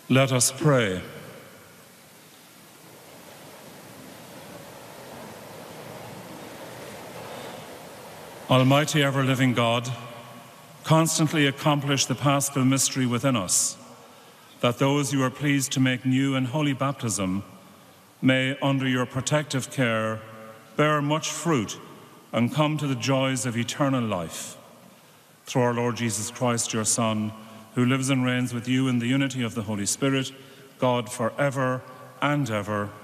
Let us pray. Almighty ever-living God, constantly accomplish the Paschal mystery within us, that those you are pleased to make new in holy baptism may, under your protective care, bear much fruit and come to the joys of eternal life. Through our Lord Jesus Christ, your Son, who lives and reigns with you in the unity of the Holy Spirit, God, forever and ever.